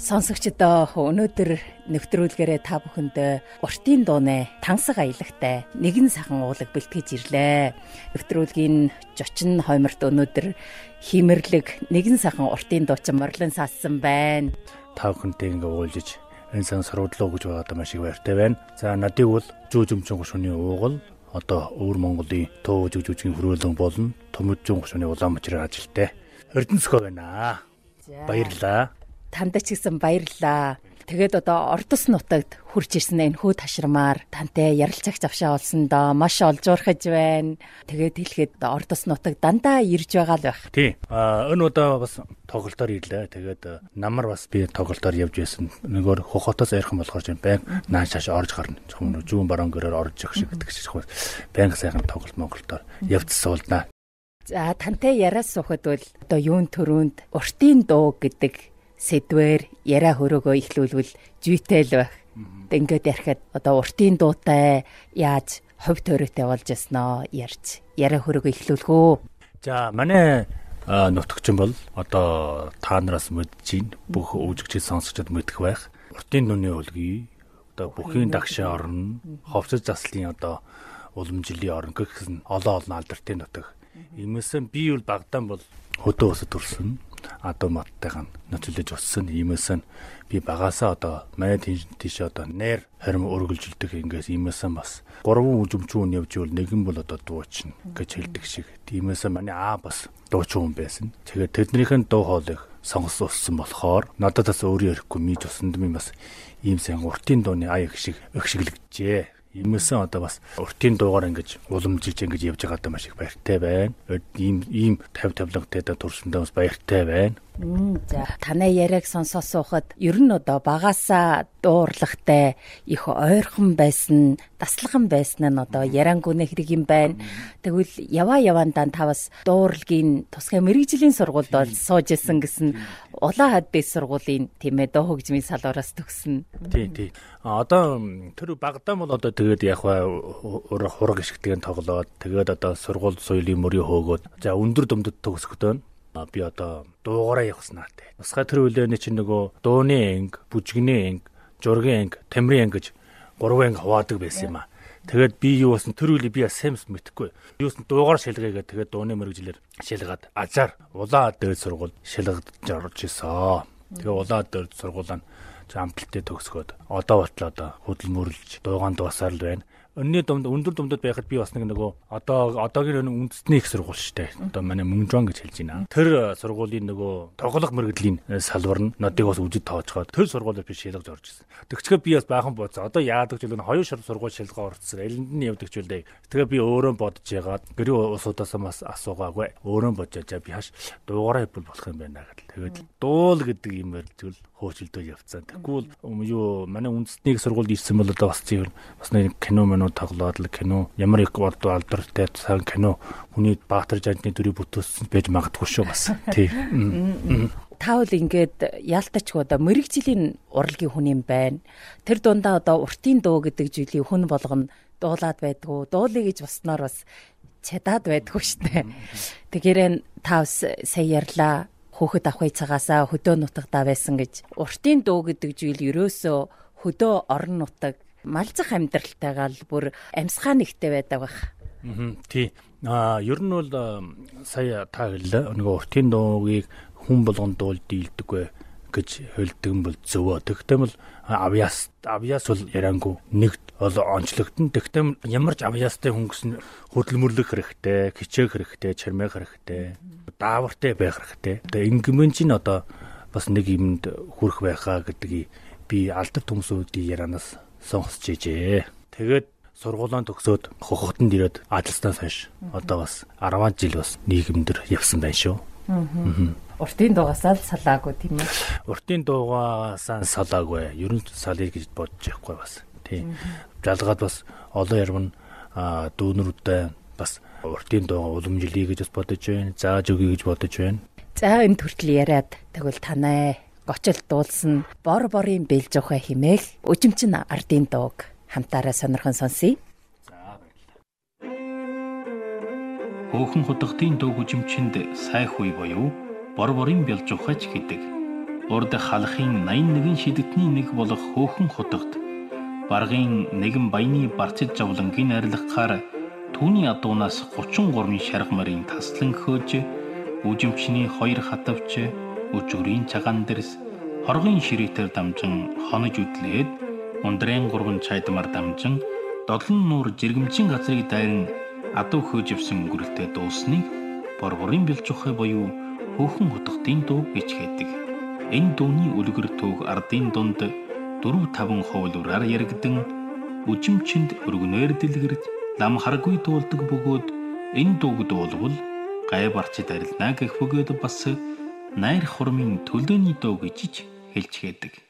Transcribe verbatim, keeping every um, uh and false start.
Сонсогчдоо өнөөдөр нэвтрүүлгээрээ та бүхэнд уртын дууны тансаг аялагтай нэгэн сахан уулаг бэлтгэж ирлээ. Нэвтрүүлгийн зочин хойморт өнөөдөр химэрлэг нэгэн сахан уртын дуучин морлон саасан байна. Та бүхэнтэй ингээ уулзаж энэ сан саруудлаа гэж байгаа маш их баяртай байна. За надыг бол зүүжимчин гушууны уугал одоо өвөр Монголын туу жүжигчгийн хөрөөлөн болон Төмөджин гушууны Улаанбаатарын ажилтай Эрдэнэсхөө байна. Баярлалаа. Танд ч гэсэн баярлалаа. Тэгээд одоо Ордос нутагт хурж ирсэн энэ хүү ташрамаар тантай ярилцагч авшаа олсон доо маш олжуурхаж байна. Тэгээд хэлэхэд Ордос нутаг дандаа ирж байгаа л байх. Тий. А энэ удаа бас тоглолтоор ирлээ. Тэгээд намар бас би тоглолтоор явж байсан. Нэгөр хохотоос айрхан болохоор чинь байн нааш шаш орж гарна. Зөвхөн зүүн баруун гэрээр орж явах шиг гэдэг шиг байна. Байн сайхан тоглолт Монголоор явцсан болнаа. За тантай яриад суухад бол одоо юун төрөнд уртын дуу гэдэг сэдвэр яриа хөрөөгөө ихлүүлвэл жүйтэй л байх. Ингээд ярихад одоо уртын дуутай яаж хувь төрөйтэй болж яснаа ярьж яриа хөрөөгөө ихлүүлгөө. За манай нутагчин бол одоо та нараас мэдж чинь бүх өвжигчид сонсогчд мэдэх байх. Уртын дууны өлгий одоо бүхийн дагшаа орно, ховцож заслын одоо уламжлалын орно гэсэн олон олон алдартай нутаг. Иймээсэн би бол багтаан бол хөдөө өсөд төрсөн. Адуу маттайхан нөцөлж өссөн. Иймээсэн би багасаа одоо манай тийш одоо нэр харим өргөлжилдэг ингээс иймээсэн бас гурван үжимчүүн явж ивэл нэгэн бол одоо дуучин гэж хэлдэг шиг. Иймээсэн манай аа бас дуучин хүн байсан. Тэгээд тэднийхэн дуу хоолойг сонссон болохоор надад бас өөрөө ярихгүй мийж усанд минь бас ийм сайн уртын дууны ая их шиг өгшиглэгджээ. Иймээсэн одоо бас уртын дуугаар ингэж уламжилж ингэж явж байгаадаа маш их баяртай байна. Ийм ийм тавь тавлангатай турсандаа бас баяртай байна. За танай яриаг сонсоод суухад ер нь одоо багасаа дуурлагтай их ойрхон байсан, даслаган байсан нь одоо ярангүнэ хэрэг юм байна. Тэгвэл яваа явандаа та бас дуурлагын тусгай мэрэгжлийн сургуульд бол сууж исэн гэсэн улаан хадис сургуулийн тийм ээ дуу хөгжмийн салбараас төгснө. Тий, тий. А одоо тэр багтаа бол одоо тэгээд яг хураг гიშгдгэн тоглоод тэгээд одоо сургууль соёлын мөрийн хөөгөөд за өндөр дүмдэд төгсөхдөө би одоо дуугараа явахснаа те. Басга тэр үлээний чинь нөгөө дууны анги, бүжигний анги, жургийн анги, тамирын анги гэж гурван анги хуваадаг байсан юм а. Тэгээд би юу болсон тэр үлээ би сэмс мэдэхгүй. Юусэн дуугаар шилгээгээд тэгээд дууны мэрэгжлэр шилгаад азар улаан дээд сургууль шилгэж орж исэн. Тэгээд улаан дээд сургуулаа амталтай төгсгөөд одоо батлаа одоо хөдөлмөрлж дуугаан дуусаар л байна. Өнний дунд өндөр дүмдэд байхад би бас нэг нөгөө одоо одоогийн үндэсний их сургууль шүү дээ. Одоо манай Мөнгжон гэж хэлж байна. Тэр сургуулийн нөгөө тоглох мэрэгдлийн салбар нь нодыг бас үжид тоочгоод тэр сургуулиуд би шилгэж орж ирсэн. Тэгчгээ би бас баахан бооцоо. Одоо яадаг ч үл хоёр шар сургууль шилгээ орцсон. Элэнд нь явдаг ч үл дээ. Тэгээ би өөрөө бодож яагаад гэрээ усудаас бас асуугаагүй. Өөрөө бодож би хаш дуугараа хэвбэл болох юм байна гэдэг. Тэгээд дуул гэдэг юм ярьжүүл хөөчлөлтөө явцсан. Тэгвэл юу манай үндэсний сургуульд ирсэн бол одоо бас тийм бас нэг кино мөн тоглоод л кино ямар их алдартай цаг кино хүний Баатар жаанчны дүрийг бүтээсэн байж магадгүй шүү бас. Тий. Таавал ингээд яалтачгүй одоо мэрэгжлийн урлагийн хүн юм байна. Тэр дундаа одоо уртын дуу гэдэг зүйлийг хүн болгоно дуулаад байдгүй. Дуулъя гэж босноор бас чадаад байдгүй штэ. Тэгэхээр таавс сая ярьлаа. Хөөхд авахын цагаасаа хөдөө нутагтаа байсан гэж. Уртын дуу гэдэг зүйл ерөөсөө хөдөө орон нутаг малзах амьдралтайгаа л бүр амьсгаа нэгтэй байдаг байх. Аа тий. Аа ер нь бол сая та хэллээ. Нөгөө уртын дуугийг хүн болгон дуул дийлдэггүй гэж хэлдэг бол зөвөө. Тэгтээ бол авьяас авьяас бол ярангүй нэг онцлогдсон. Тэгтээ ямар ч авьяастай хүн гэсэн хөдөлмөрлөх хэрэгтэй, хичээх хэрэгтэй, чармайх хэрэгтэй, даавартай байх хэрэгтэй. Одоо ингмэн чинь одоо бас нэг юмд хүрэх байхаа гэдгийг би алдар төмсүүдийн ярианаас сонсч ижээ. Тэгээд сургуулаа төгсөөд хохотонд ирээд ажилласнаас хойш одоо бас арван жил бас нийгэмдэр явсан байна шүү. Аа. Уртын дуугасаа салаагүй тийм ээ. Уртын дуугасаа салаагүй. Ерөн салъя гэж бодож байхгүй бас. Тийм. Жалгаад бас олон ярман дүүнрүүдтэй бас уртын дууга уламжлалыг гэж бас бодож байна. Зааж өгье гэж бодож байна. За энэ төртөл яриад тэгвэл танай гочил дуулсан бор борын бэлж ухаа химээх өжимчин ардын дууг хамтаараа сонирхон сонсъё. За баярлалаа. Хөөхөн худагдын дуу өжимчинд сайх үе буюу бор борын бэлж ухаач гэдэг урд халахын наян нэгэн шидэтний нэг болох хөөхөн хутагт баргын нэгэн баяны барцад жавлангийн арилгахаар түүний адуунаас гучин гурван шаргамарын таслан хөөж үжимчний хоёр хатавч өжөрийн цагаан дэрс хоргын ширэтээр дамжин хонож үдлээд ундрын гурван чайдмар дамжин додлон нуур жиргэмчин газрыг дайран адуу хөөжвсөн өнгөрөлтөд дуусныг борборын бэлжухай буюу хөөхөн хутгатын дуу гэж хэлдэг. Энэ дууны үлгэр түүх ардын дунд дөрв таван хуулиураар яригдан үжимчинд өргөнөөр дэлгэрж лам харгүй дуулдаг бөгөөд энэ дууг дуулвал гай барчид арилнаа гэх бөгөөд бас найр хурмын төлөөний дуу гэж хэлж хэлдэг.